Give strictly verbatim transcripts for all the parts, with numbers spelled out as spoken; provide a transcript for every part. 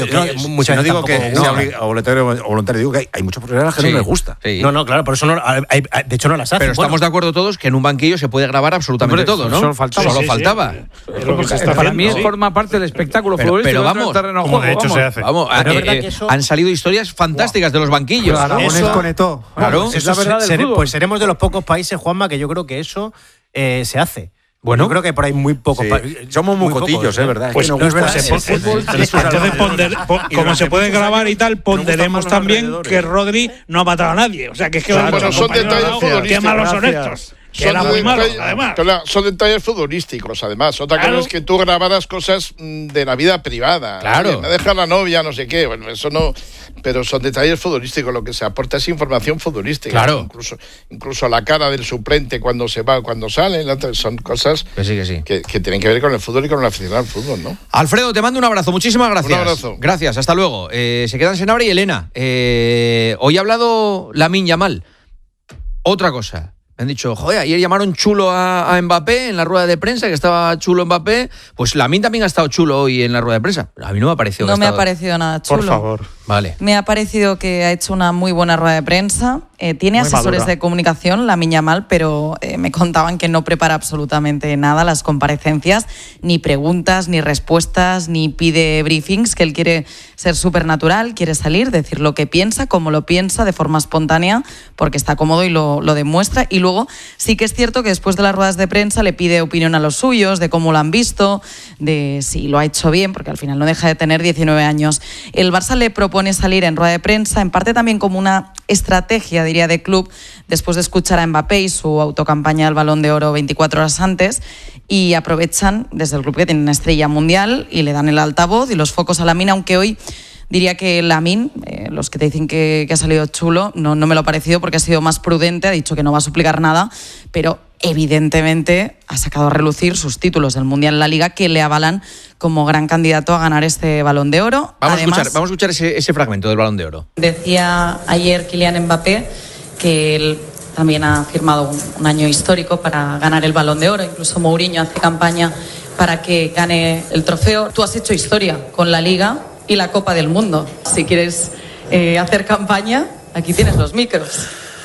negocio. No, que no, muchas no veces digo que no, sea oblig- voluntario o voluntario, digo que hay, hay muchos profesionales que Sí, no les gusta. sí. No, no, claro, por eso no, hay, hay, de hecho no las hacen. Pero estamos bueno, de acuerdo todos que en un banquillo se puede grabar absolutamente Hombre, todo, ¿no? solo faltaba. Solo Sí, sí, faltaba. sí. Es lo que se está Para haciendo. mí Sí. forma parte del espectáculo Pero- futbolístico. pero dentro del vamos, terreno de como juego, de hecho vamos. se hace. Vamos, Pero es eh, verdad eh, que eso- han salido historias fantásticas de los banquillos. Aragonés Eso- conectó. Claro. Pues, Es la eso verdad del sere- fútbol. pues seremos de los pocos países, Juanma, que yo creo que eso eh, se hace. Bueno. Yo creo que por ahí muy pocos Sí. países. Somos muy cotillos, es verdad. Pues Es que no nos es verdad, gusta es- el es- es- fútbol. Entonces, ponder- po- Y como durante se puede muchos grabar años y tal, nos gustan ponderemos más los también alrededores. que Rodri no ha matado a nadie. O sea, que es que Claro, los bueno, otros son compañeros, detalles Qué futbolísticos. malos son Gracias. estos. Que era muy malo, detalles- además. claro, son detalles futbolísticos, además. Otra Claro. cosa es que tú grabaras cosas mm, de la vida privada. Claro. Oye, me deja la novia, no sé qué. Bueno, eso no. Pero son detalles futbolísticos. Lo que se aporta es información futbolística. Claro. Incluso, incluso la cara del suplente cuando se va, cuando sale. la- Son cosas Que sí, que sí. que, que tienen que ver con el fútbol y con el aficionado al fútbol, ¿no? Alfredo, te mando un abrazo. Muchísimas gracias. Un abrazo. Gracias, hasta luego. Eh, se quedan Senabra y Elena. Eh, hoy ha hablado Lamine Yamal. Otra cosa. Me han dicho, joder, ayer llamaron chulo a, a Mbappé en la rueda de prensa, que estaba chulo Mbappé. Pues Lamine también ha estado chulo hoy en la rueda de prensa. A mí no me ha parecido que No ha me ha estado- parecido nada chulo. Por favor. Vale. Me ha parecido que ha hecho una muy buena rueda de prensa. Eh, tiene Muy asesores madura. de comunicación, Lamine Yamal, pero eh, me contaban que no prepara absolutamente nada las comparecencias, ni preguntas, ni respuestas, ni pide briefings, que él quiere ser súper natural, quiere salir, decir lo que piensa, como lo piensa, de forma espontánea, porque está cómodo y lo, lo demuestra. Y luego sí que es cierto que después de las ruedas de prensa le pide opinión a los suyos, de cómo lo han visto, de si lo ha hecho bien, porque al final no deja de tener diecinueve años. El Barça le propone salir en rueda de prensa, en parte también como una estrategia, diría, de club, después de escuchar a Mbappé y su autocampaña al Balón de Oro veinticuatro horas antes, y aprovechan desde el club que tiene una estrella mundial y le dan el altavoz y los focos a Lamine, aunque hoy diría que Lamine, eh, los que te dicen que, que ha salido chulo, no, no me lo ha parecido porque ha sido más prudente, ha dicho que no va a suplicar nada, pero evidentemente ha sacado a relucir sus títulos del Mundial en la Liga, que le avalan como gran candidato a ganar este Balón de Oro. Vamos Además, a escuchar, vamos a escuchar ese, ese fragmento del Balón de Oro. decía ayer Kylian Mbappé que él también ha firmado un, un año histórico para ganar el Balón de Oro. Incluso Mourinho hace campaña para que gane el trofeo. Tú has hecho historia con la Liga y la Copa del Mundo. Si quieres eh, hacer campaña, aquí tienes los micros.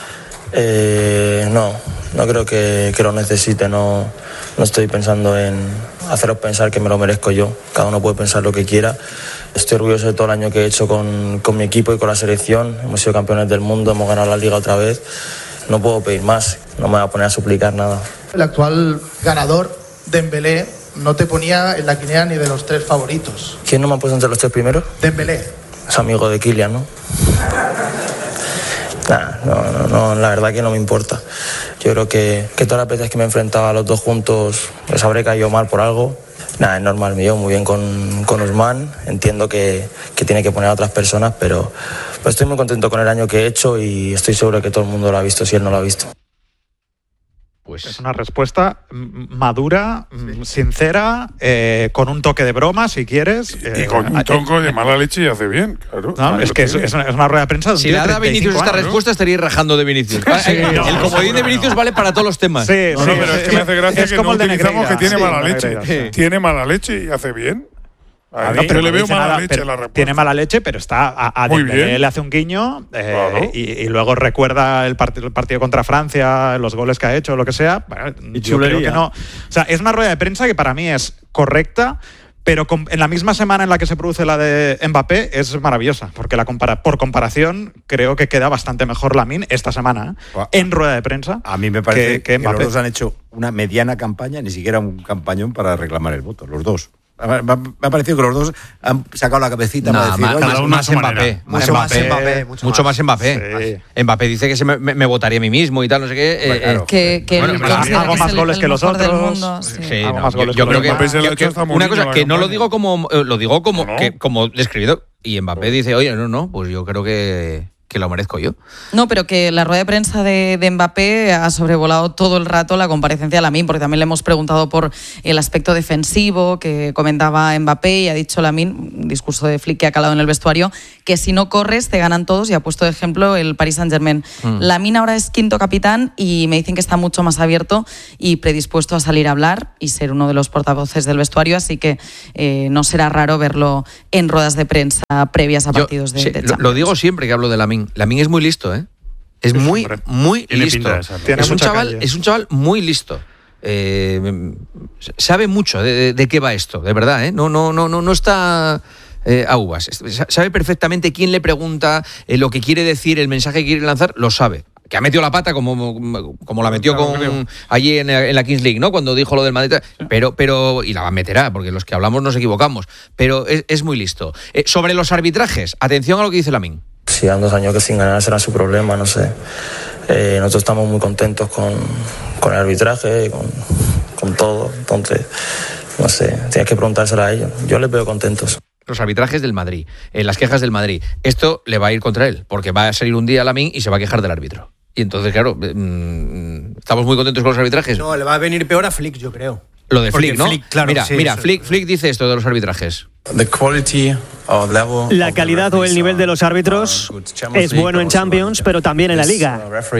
Eh, no, no creo que, que lo necesite, no, no estoy pensando en haceros pensar que me lo merezco yo, cada uno puede pensar lo que quiera. Estoy orgulloso de todo el año que he hecho con, con mi equipo y con la selección, hemos sido campeones del mundo, hemos ganado la Liga otra vez, no puedo pedir más, no me voy a poner a suplicar nada. El actual ganador, Dembélé, no te ponía en la quiniela ni de los tres favoritos. ¿Quién no me ha puesto entre los tres primeros? Dembélé. Es amigo de Kylian, ¿no? Nah, no, no, no, la verdad que no me importa. Yo creo que, que todas las veces que me he enfrentado a los dos juntos les habré caído mal por algo. Nada, es normal, me llevo muy bien con, con Ousmane, entiendo que, que tiene que poner a otras personas, pero, pero estoy muy contento con el año que he hecho y estoy seguro que todo el mundo lo ha visto si él no lo ha visto. Pues Es una respuesta mm, madura, mm, sincera, eh, con un toque de broma, si quieres. Y eh, con un eh, toque de mala leche y hace bien, claro. No, es que es, es una, es una rueda de prensa de un si tío le de da a Vinicius treinta y cinco esta años. respuesta, estaría rajando de Vinicius. Sí, el no, comodín de Vinicius vale para todos los temas. Sí, No, sí, no, pero es que me hace gracia es que como no el de utilizamos Negreira. que tiene Sí, mala Negreira, leche. sí. Tiene mala leche y hace bien. A Ah, mí no, pero yo le no veo dice mala nada, leche pero en la respuesta. tiene mala leche, pero está a, a Muy Dembélé bien. le hace un guiño eh, Claro. y, y luego recuerda el, part- el partido contra Francia, los goles que ha hecho, lo que sea. Bueno, Y yo creo chulería. que no. O sea, es una rueda de prensa que para mí es correcta, pero com- en la misma semana en la que se produce la de Mbappé es maravillosa, porque la compara- por comparación creo que queda bastante mejor Lamine esta semana ¿eh? Guau. en rueda de prensa. A mí me parece que, que, que los Mbappé. dos han hecho una mediana campaña, ni siquiera un campañón para reclamar el voto, los dos. Me ha- me ha parecido que los dos han sacado la cabecita No, para decir, más, oye, más, uno a más su Mbappé. manera. Más Mucho más Mbappé. Mbappé, mucho Mucho más. más Mbappé. Sí. Mbappé dice que se me, me- me votaría a mí mismo y tal, no sé qué. Hombre, eh, claro. Que, que Bueno, él pero considera hago que más es el- goles el que los mejor del otros. mundo, sí. Sí, Hago no, más yo, goles yo que creo los que, demás. Mbappé se lo que- ha hecho que hasta una Mourinho cosa en la que no lo campaña. digo como eh, lo digo como No, no. que como describido y Mbappé dice, oye, no, no, pues yo creo que, que lo merezco yo. No, pero que la rueda de prensa de, de Mbappé ha sobrevolado todo el rato la comparecencia de Lamine, porque también le hemos preguntado por el aspecto defensivo que comentaba Mbappé y ha dicho Lamine, un discurso de Flick que ha calado en el vestuario, que si no corres te ganan todos, y ha puesto de ejemplo el Paris Saint-Germain. Mm. Lamine ahora es quinto capitán y me dicen que está mucho más abierto y predispuesto a salir a hablar y ser uno de los portavoces del vestuario, así que eh, no será raro verlo en ruedas de prensa previas a partidos Yo, de, sí, de Champions. Lo digo siempre que hablo de Lamine. Lamine es muy listo, ¿eh? Es sí, muy, hombre. muy Tiene listo. Es un, chaval, es un chaval muy listo. Eh, sabe mucho de, de, de qué va esto, de verdad, ¿eh? No, no, no, no, no está eh, a uvas. Sabe perfectamente quién le pregunta, eh, lo que quiere decir, el mensaje que quiere lanzar, lo sabe. Que ha metido la pata como, como la metió claro, con creo. allí en, en la Kings League, ¿no? Cuando dijo lo del Madrid. Pero, pero, y la meterá, porque los que hablamos nos equivocamos. Pero es, es muy listo. Eh, sobre los arbitrajes, atención a lo que dice Lamine. Si dan dos años que sin ganar será su problema, no sé. Eh, nosotros estamos muy contentos con, con el arbitraje, con, con todo. Entonces, no sé, tienes que preguntárselo a ellos. Yo les veo contentos. Los arbitrajes del Madrid, eh, las quejas del Madrid. Esto le va a ir contra él, porque va a salir un día Lamine y se va a quejar del árbitro. Y entonces, claro, mmm, estamos muy contentos con los arbitrajes. No, le va a venir peor a Flick, yo creo. Lo de Flick, ¿no? Flick, claro, mira, sí, mira eso. Flick, Flick dice esto de los arbitrajes. La calidad o el nivel de los árbitros es bueno en Champions, pero también en la Liga.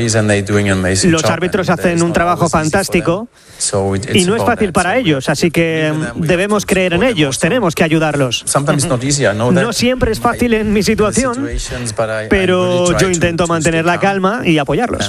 Los árbitros hacen un trabajo fantástico y no es fácil para ellos, así que debemos creer en ellos, tenemos que ayudarlos. No siempre es fácil en mi situación, pero yo intento mantener la calma y apoyarlos.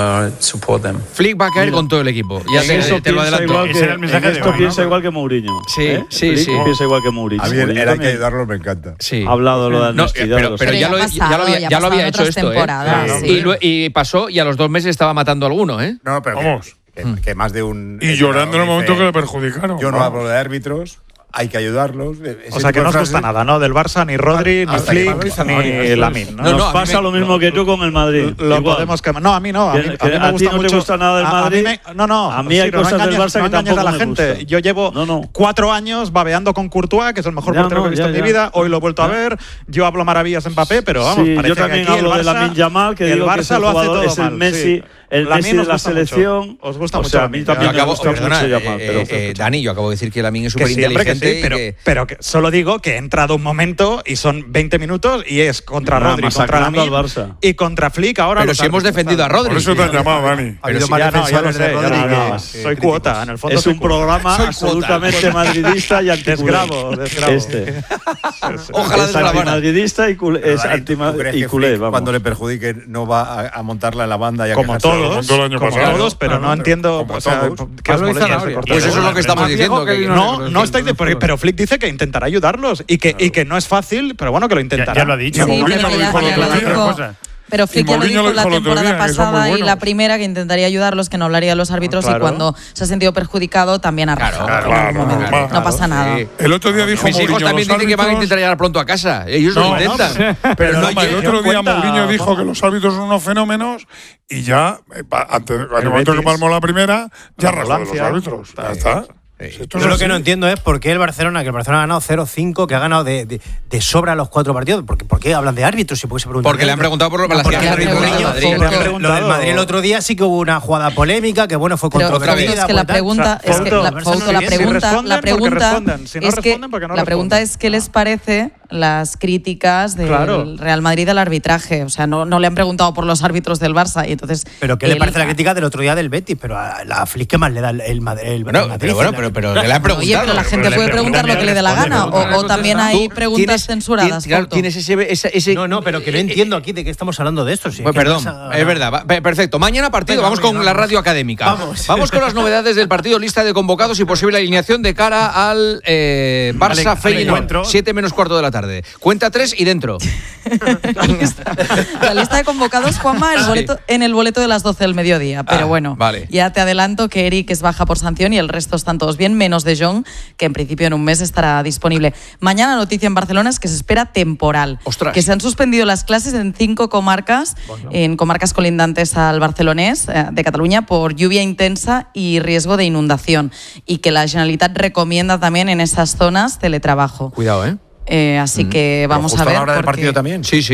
Flick va a caer con todo el equipo. Ya te, eso te lo adelanto. Ese era el mensaje de hoy, piensa ¿no? igual que Mourinho. Sí, ¿eh? sí, Flick sí. Piensa igual que Mourinho. A mí el, el hay que ayudarlo me encanta. Sí. Ha hablado lo de no, honestidad. pero, pero, ya, lo, pasado, ya lo había, ya ya lo había hecho esto, ¿eh? Claro, y, lo, y pasó y a los dos meses estaba matando a alguno, ¿eh? No, pero Vamos. Que, que, que más de un... Y llorando en el momento que le perjudicaron. Yo no vamos. hablo de árbitros, hay que ayudarlos. O sea que no os gusta nada, ¿no? Del Barça, ni Rodri, ni Flick, ni Lamine. No, no, nos pasa lo mismo que tú con el Madrid. Lo podemos quemar. No, a mí no. A mí, a mí me gusta no mucho. te gusta nada del Madrid. A, a mí me, no, no. A mí hay sí, cosas no engañes, del Barça no que tampoco a la me gente. gustan. Yo llevo no, no. cuatro años babeando con Courtois, que es el mejor ya, portero no, que he visto ya, en mi ya. vida. Hoy lo he vuelto a ver. Yo hablo maravillas en Mbappé, pero vamos, sí, parece yo también que aquí hablo el de Barça, Lamine Yamal, que el digo Barça que es el lo hace jugador, todo es el mal. Messi, Sí. el Lamine Messi de os la gusta selección. mucho. Os gusta o mucho. sea, a mí también me gusta perdona, mucho Yamal. eh, Pero, eh, Dani, yo acabo de decir que Lamine es Que súper siempre que inteligente. sí, pero, que... pero que solo digo que he entrado un momento y son veinte minutos y es contra Nah, Rodri, contra masacrando Lamine al Barça. y contra Flick ahora. Pero los si hemos árbitros defendido a están- Rodri. Por eso te han llamado, Dani. Ha habido Sí, más ya no, ya lo defensores de sé, ya Rodri no, que- no, que soy críticos. cuota, en el fondo es soy un cuota. programa Soy absolutamente cuota. madridista y anticulé. Desgravo, desgravo. Este. Ojalá es desgravara. antimadridista y culé. Es Dani, ¿tú antima- crees y que culé, Flick, vamos. cuando le perjudique no va a, a montarla en la banda y a Como quejarse? todos, todo el año como pasado. todos, pero Claro, no entiendo como o sea, todos. qué os Pablo molesta Izanabria. ese corte. Pues eso es lo que estamos Más viejo diciendo. que que- vino No, de no estáis de, pero, pero Flick dice que intentará ayudarlos y que, y que no es fácil, pero bueno, que lo intentará. Ya, ya lo ha dicho. Sí, Mourinho pero lo ya- dijo el ya otro lo día. dijo. cosa. Pero Flick Y ya lo Mourinho dijo lo la dijo el otro temporada día, que son muy pasada y buenos. la primera que intentaría ayudarlos, que no hablaría de los árbitros Claro. y cuando se ha sentido perjudicado también ha rajado. Claro, en algún claro, momento. claro, no pasa nada. Sí. El otro día dijo Mis hijos Mourinho, también los dicen que van a árbitros- intentar llegar pronto a casa. Ellos No, lo intentan. Pero no, no, yo- el yo otro día cuenta, Mourinho dijo ¿cómo? que los árbitros son unos fenómenos y ya, eh, pa- antes, en el momento que Betis. palmó la primera, ya rajó de los ambulancia. árbitros. Ya está. Si esto es Yo lo así. que no entiendo es por qué el Barcelona, que el Barcelona ha ganado cero cinco, que ha ganado de, de, de sobra los cuatro partidos. ¿Por qué, por qué hablan de árbitros? Si puede se preguntar. Porque le han preguntado por las Porque quejas le han del preguntado, Madrid. porque Le han Lo preguntado. del Madrid el otro día sí que hubo una jugada polémica, que bueno, fue Pero, controvertida. es que pues, la tal. pregunta, O sea, es que Fouto, la, Barça Fouto, no la viene. Si pregunta, responden, la porque pregunta responden. Si no es que responden, porque no la pregunta responden. es qué les parece las críticas del Claro. Real Madrid al arbitraje. O sea, no, no le han preguntado por los árbitros del Barça y entonces. Pero ¿qué le él- parece la crítica del otro día del Betis? Pero a la Flick, ¿qué más le da el, el, Madrid- el Bueno, Madrid? pero bueno, pero, pero que le han preguntado. Oye, pero la gente le puede preguntar preguntan lo que le dé la y le gana o, responden. o también hay Tú preguntas tienes- censuradas. tienes- claro, Fouto. tienes ese, ese, ese- No, no, pero que no entiendo aquí de qué estamos hablando de esto. Si Bueno, es que perdón, el Barça- es verdad. Va- pe- Perfecto. Mañana partido. Venga, Vamos hombre, con vamos. la radio académica. Vamos. Vamos con las novedades del partido, lista de convocados y posible alineación de cara al eh, Vale, Barça al Feyenoord. encuentro. siete menos cuarto de la tarde. Cuenta tres y dentro. la, lista, la lista de convocados, Juanma, el boleto, en el boleto de las doce del mediodía. Pero Ah, bueno, vale. ya te adelanto que Eric es baja por sanción y el resto están todos bien, menos De Jong, que en principio en un mes estará disponible. Mañana la noticia en Barcelona es que se espera temporal. Ostras. Que se han suspendido las clases en cinco comarcas, bueno. en comarcas colindantes al barcelonés eh, de Cataluña por lluvia intensa y riesgo de inundación. Y que la Generalitat recomienda también en esas zonas teletrabajo. Cuidado, ¿eh? Eh, así que vamos Justo a ver. a la hora del porque- partido también. Sí, sí.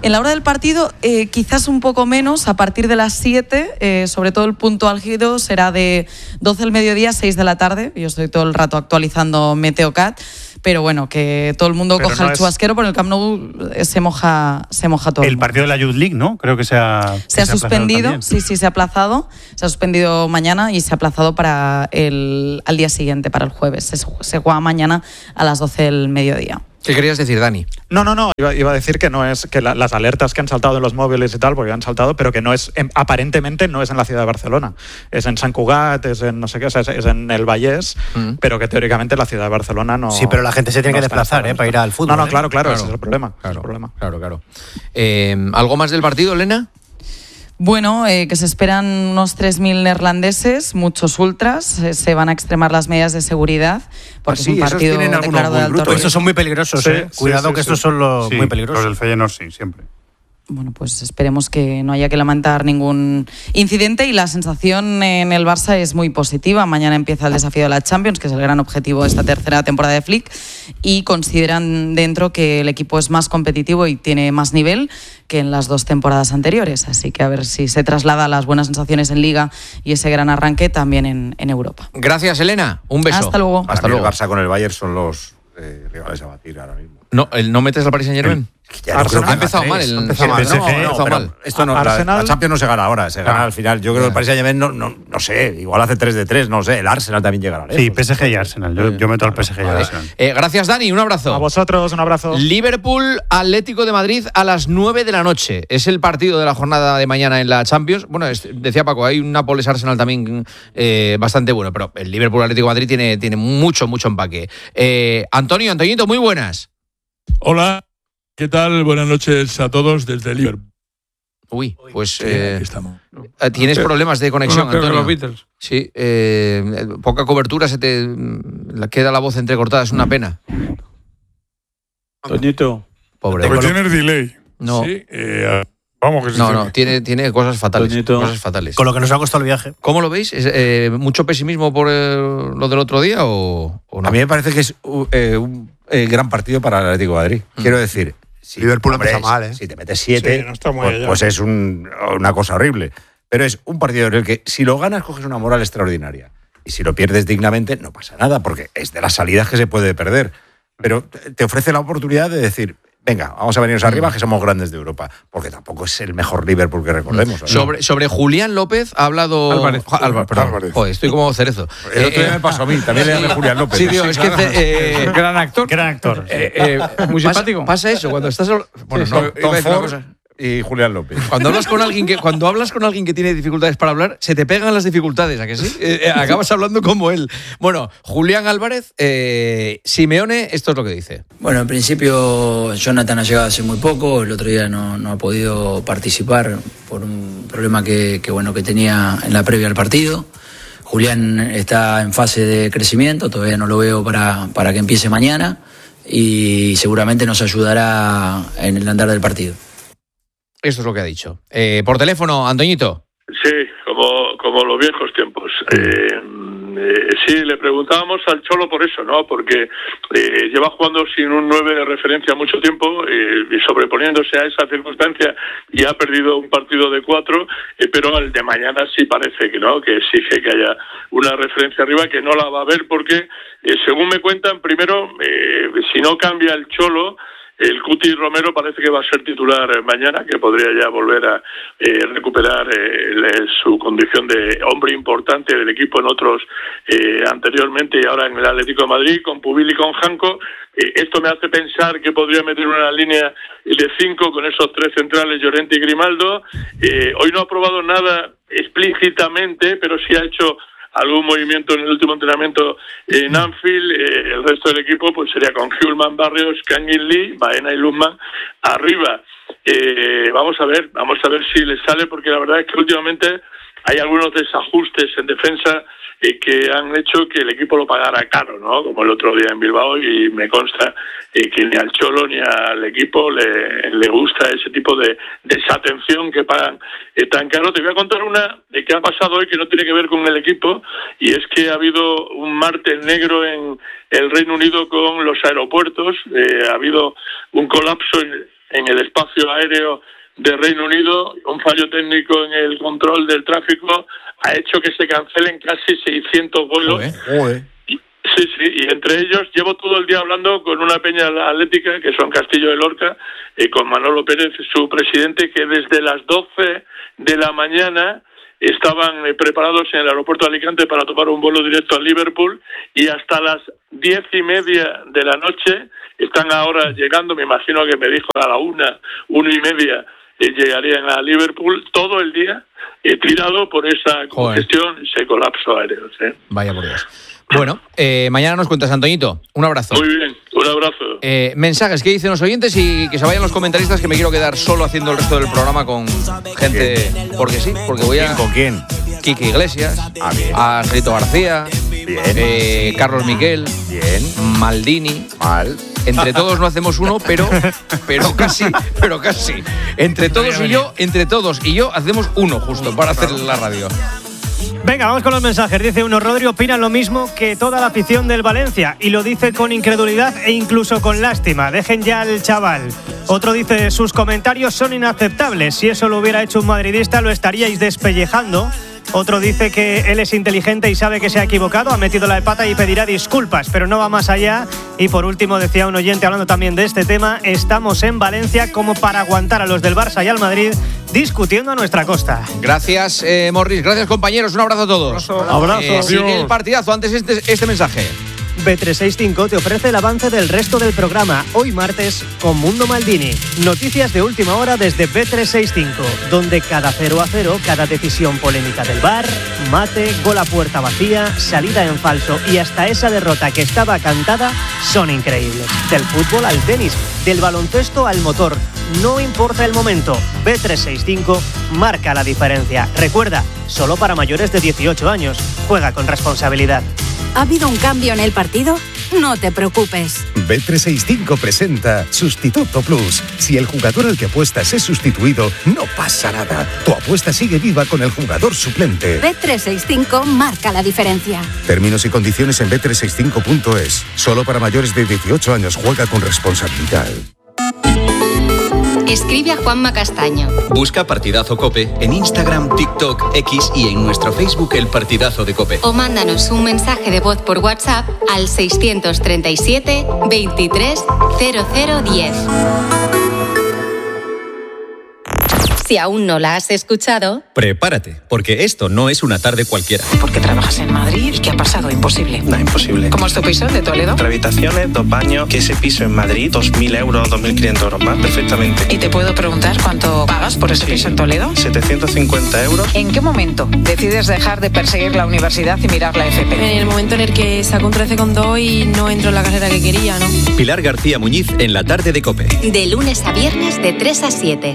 En la hora del partido, eh, quizás un poco menos, a partir de las siete, eh, sobre todo el punto álgido será de doce del mediodía, seis de la tarde. Yo estoy todo el rato actualizando Meteocat, pero bueno, que todo el mundo pero coja no el chubasquero, porque el Camp Nou se moja, se moja todo. El partido de la Youth League, ¿no? Creo que se ha Se ha, se ha suspendido, sí, sí, se ha aplazado. Se ha suspendido mañana y se ha aplazado para el al día siguiente, para el jueves. Se, se juega mañana a las doce del mediodía. ¿Qué querías decir, Dani? No, no, no. Iba, iba a decir que no es que la, las alertas que han saltado en los móviles y tal, porque han saltado, pero que no es, en, aparentemente no es en la ciudad de Barcelona. Es en Sant Cugat, es en no sé qué, o sea, es, es en el Vallès, mm. pero que teóricamente la ciudad de Barcelona no. Sí, pero la gente se tiene no que desplazar, ¿eh? Para ir al fútbol. No, no, ¿eh? claro, claro, claro, ese es el problema. Claro, es el problema. claro, claro. Eh, ¿Algo más del partido, Elena? Bueno, eh, que se esperan unos tres mil neerlandeses, muchos ultras, eh, se van a extremar las medidas de seguridad, porque ah, sí, es un partido declarado de alto riesgo. Estos son muy peligrosos, sí, ¿eh? Sí, Cuidado sí, que sí, estos sí. son los sí, muy peligrosos. Los del Feyenoord sí, siempre. Bueno, pues esperemos que no haya que lamentar ningún incidente y la sensación en el Barça es muy positiva. Mañana empieza el desafío de la Champions, que es el gran objetivo de esta tercera temporada de Flick, y consideran dentro que el equipo es más competitivo y tiene más nivel que en las dos temporadas anteriores. Así que a ver si se traslada las buenas sensaciones en Liga y ese gran arranque también en, en Europa. Gracias, Elena. Un beso. Hasta luego. Hasta luego. El Barça con el Bayern son los eh, rivales a batir ahora mismo. No, ¿el no metes al Paris Saint-Germain? Ya no creo que ha empezado mal el, ha empezado mal, el P S G, no, no, empezado pero mal. Esto no, la, la Champions no se gana ahora, se gana ah, al final. Yo creo que el Paris Saint-Germain no, no, no sé, igual hace tres de tres, no sé, el Arsenal también llegará lejos. Sí, P S G y Arsenal, yo, yo meto al P S G y vale. Arsenal. Eh, gracias, Dani, un abrazo. A vosotros, un abrazo. Liverpool, Atlético de Madrid a las nueve de la noche. Es el partido de la jornada de mañana en la Champions. Bueno, es, decía Paco, hay un Nápoles-Arsenal también eh, bastante bueno, pero el Liverpool-Atlético de Madrid tiene, tiene mucho, mucho empaque. Eh, Antonio, Antoñito, muy buenas. Hola, ¿qué tal? Buenas noches a todos desde Liverpool. Uy, pues sí, eh, aquí estamos. Tienes problemas de conexión, no, no, Antonio. Los Beatles. Sí, eh, poca cobertura, se te queda la voz entrecortada, es una pena. Toñito. Pobre. Porque tienes delay. No. Sí, eh, vamos que sí. No, no, tiene, tiene cosas fatales. Toñito. Cosas fatales. Con lo que nos ha costado el viaje. ¿Cómo lo veis? ¿Es, eh, ¿Mucho pesimismo por eh, lo del otro día o, o no? A mí me parece que es uh, eh, un eh, gran partido para el Atlético de Madrid. Mm. Quiero decir, si, Liverpool hombre, empieza mal, ¿eh? Si te metes siete, sí, no está muy pues, allá. pues es un, una cosa horrible. Pero es un partido en el que si lo ganas coges una moral extraordinaria. Y si lo pierdes dignamente no pasa nada, porque es de las salidas que se puede perder. Pero te ofrece la oportunidad de decir, venga, vamos a venirnos arriba, que somos grandes de Europa. Porque tampoco es el mejor Liverpool que recordemos. ¿no? Sobre, sobre Julián López ha hablado... Álvarez. Álvarez, perdón. Álvarez. Joder, estoy como Cerezo. El otro Eh, día me pasó a mí, también le llamé Julián López. Sí, tío, es que... Eh, Gran actor. Gran actor. eh, eh, Muy pasa, simpático. Pasa eso, cuando estás... Bueno, Sí, no, Tom, iba a decir una Ford cosa. y Julián López. Cuando hablas con alguien que cuando hablas con alguien que tiene dificultades para hablar, se te pegan las dificultades, ¿a que sí? Eh, eh, acabas hablando como él. Bueno, Julián Álvarez, eh, Simeone, esto es lo que dice. Bueno, en principio Jonathan ha llegado hace muy poco, el otro día no, no ha podido participar por un problema que, que, bueno, que tenía en la previa al partido. Julián está en fase de crecimiento, todavía no lo veo para, para que empiece mañana y seguramente nos ayudará en el andar del partido. Esto es lo que ha dicho. Eh, por teléfono, Antoñito. Sí, como, como los viejos tiempos. Eh, eh, sí, le preguntábamos al Cholo por eso, ¿no? Porque eh, lleva jugando sin un nueve de referencia mucho tiempo eh, y sobreponiéndose a esa circunstancia y ha perdido un partido de cuatro, eh, pero el de mañana sí parece que no, que exige que haya una referencia arriba, que no la va a haber porque, eh, según me cuentan, primero, eh, si no cambia el Cholo, el Cuti Romero parece que va a ser titular mañana, que podría ya volver a eh, recuperar eh, le, su condición de hombre importante del equipo en otros eh, anteriormente y ahora en el Atlético de Madrid, con Pubil y con Janko. Eh, esto me hace pensar que podría meter una línea de cinco con esos tres centrales, Llorente y Grimaldo. Eh, hoy no ha probado nada explícitamente, pero sí ha hecho algún movimiento en el último entrenamiento en Anfield. Eh, el resto del equipo pues sería con Hjulman, Barrios, Kangin Lee, Baena y Luzman arriba. Eh, vamos a ver, vamos a ver si les sale, porque la verdad es que últimamente hay algunos desajustes en defensa eh, que han hecho que el equipo lo pagara caro, ¿no? Como el otro día en Bilbao, y me consta eh, que ni al Cholo ni al equipo le, le gusta ese tipo de desatención que pagan eh, tan caro. Te voy a contar una de que ha pasado hoy que no tiene que ver con el equipo, y es que ha habido un martes negro en el Reino Unido con los aeropuertos. Eh, ha habido un colapso en en el espacio aéreo de Reino Unido. Un fallo técnico en el control del tráfico ha hecho que se cancelen casi seiscientos vuelos. Joder. Sí, sí, y entre ellos llevo todo el día hablando con una peña atlética, que son Castillo de Lorca, y con Manolo Pérez, su presidente, que desde las doce de la mañana estaban eh, preparados en el aeropuerto de Alicante para tomar un vuelo directo a Liverpool, y hasta las diez y media de la noche están ahora llegando. Me imagino que me dijo a la una, una y media eh, llegarían a Liverpool, todo el día eh, tirado por esa congestión, ese colapso aéreo. ¿Sí? Vaya por Dios. Bueno, eh, mañana nos cuentas, Antoñito. Un abrazo. Muy bien, un abrazo. Eh, mensajes, ¿qué dicen los oyentes? Y que se vayan los comentaristas, que me quiero quedar solo haciendo el resto del programa con gente. Porque sí, porque voy a. ¿Con quién? Kiki Iglesias, ah, bien. a Rito García, bien. Eh, Carlos Miquel, bien. Maldini. Mal. Entre todos no hacemos uno, pero, pero casi, pero casi. Entre todos y yo, entre todos y yo hacemos uno justo para hacer la radio. Venga, vamos con los mensajes. Dice uno, Rodri opina lo mismo que toda la afición del Valencia y lo dice con incredulidad e incluso con lástima. Dejen ya al chaval. Otro dice, sus comentarios son inaceptables. Si eso lo hubiera hecho un madridista lo estaríais despellejando. Otro dice que él es inteligente y sabe que se ha equivocado, ha metido la de pata y pedirá disculpas, pero no va más allá. Y por último, decía un oyente hablando también de este tema, estamos en Valencia como para aguantar a los del Barça y al Madrid discutiendo a nuestra costa. Gracias, eh, Morris. Gracias, compañeros. Un abrazo a todos. Abrazo. Eh, sigue el partidazo. Antes este, este mensaje. B trescientos sesenta y cinco te ofrece el avance del resto del programa, hoy martes, con Mundo Maldini. Noticias de última hora desde B trescientos sesenta y cinco, donde cada cero a cero, cada decisión polémica del V A R, mate, gol a puerta vacía, salida en falso y hasta esa derrota que estaba cantada, son increíbles. Del fútbol al tenis, del baloncesto al motor, no importa el momento, B trescientos sesenta y cinco marca la diferencia. Recuerda, solo para mayores de dieciocho años, juega con responsabilidad. ¿Ha habido un cambio en el partido? No te preocupes. B trescientos sesenta y cinco presenta Sustituto Plus. Si el jugador al que apuestas es sustituido, no pasa nada. Tu apuesta sigue viva con el jugador suplente. B trescientos sesenta y cinco marca la diferencia. Términos y condiciones en B trescientos sesenta y cinco punto es. Solo para mayores de dieciocho años, juega con responsabilidad. Escribe a Juanma Castaño. Busca Partidazo COPE en Instagram, TikTok, X y en nuestro Facebook El Partidazo de COPE. O mándanos un mensaje de voz por WhatsApp al seiscientos treinta y siete, veintitrés, cero cero diez. Si aún no la has escuchado, prepárate, porque esto no es una tarde cualquiera. ¿Por qué trabajas en Madrid? ¿Y qué ha pasado? Imposible. No, imposible. ¿Cómo es tu piso de Toledo? Tres habitaciones, dos baños, que ese piso en Madrid, dos mil euros, dos mil quinientos euros más, perfectamente. ¿Y te puedo preguntar cuánto pagas por ese sí. piso en Toledo? setecientos cincuenta euros. ¿En qué momento decides dejar de perseguir la universidad y mirar la F P? En el momento en el que saco un trece coma dos y no entro en la carrera que quería, ¿no? Pilar García Muñiz en la tarde de COPE. De lunes a viernes de tres a siete.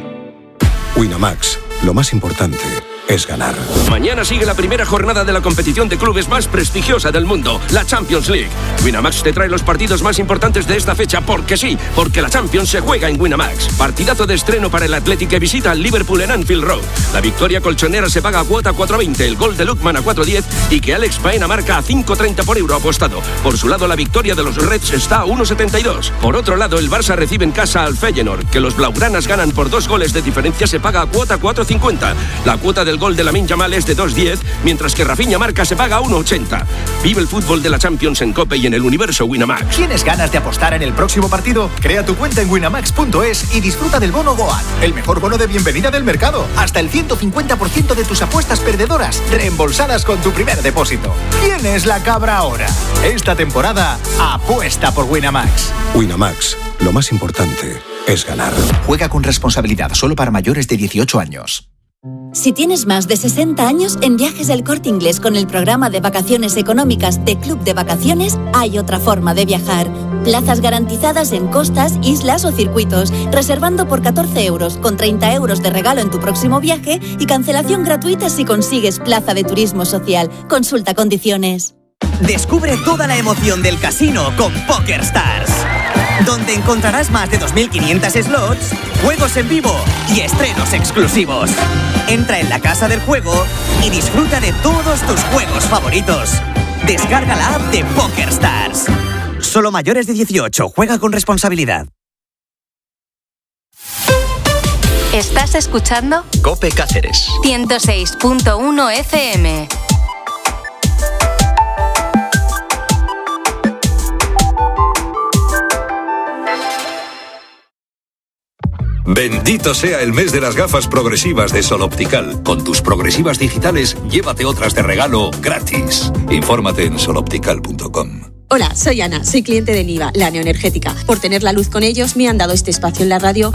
Winamax, lo más importante es ganar. Mañana sigue la primera jornada de la competición de clubes más prestigiosa del mundo, la Champions League. Winamax te trae los partidos más importantes de esta fecha porque sí, porque la Champions se juega en Winamax. Partidazo de estreno para el Athletic que visita al Liverpool en Anfield Road. La victoria colchonera se paga a cuota cuatro veinte, el gol de Lukman a cuatro diez y que Alex Paena marca a cinco treinta por euro apostado. Por su lado, la victoria de los Reds está a uno setenta y dos. Por otro lado, el Barça recibe en casa al Feyenoord, que los blaugranas ganan por dos goles de diferencia, se paga a cuota cuatro cincuenta. La cuota del gol de Lamine Yamal es de dos diez, mientras que Rafinha marca se paga a uno ochenta. Vive el fútbol de la Champions en COPE y en el universo Winamax. ¿Tienes ganas de apostar en el próximo partido? Crea tu cuenta en winamax punto es y disfruta del bono Goat, el mejor bono de bienvenida del mercado. Hasta el ciento cincuenta por ciento de tus apuestas perdedoras reembolsadas con tu primer depósito. ¿Quién es la cabra ahora? Esta temporada apuesta por Winamax. Winamax, lo más importante es ganar. Juega con responsabilidad, solo para mayores de dieciocho años. Si tienes más de sesenta años, en Viajes del Corte Inglés con el programa de vacaciones económicas de Club de Vacaciones hay otra forma de viajar. Plazas garantizadas en costas, islas o circuitos, reservando por catorce euros, con treinta euros de regalo en tu próximo viaje y cancelación gratuita si consigues plaza de turismo social. Consulta condiciones. Descubre toda la emoción del casino con PokerStars, donde encontrarás más de dos mil quinientos slots, juegos en vivo y estrenos exclusivos. Entra en la casa del juego y disfruta de todos tus juegos favoritos. Descarga la app de PokerStars. Solo mayores de dieciocho, juega con responsabilidad. Estás escuchando COPE Cáceres. ciento seis punto uno F M. Bendito sea el mes de las gafas progresivas de Sol Optical. Con tus progresivas digitales, llévate otras de regalo gratis. Infórmate en sol optical punto com. Hola, soy Ana, soy cliente de Niva, la neoenergética. Por tener la luz con ellos me han dado este espacio en la radio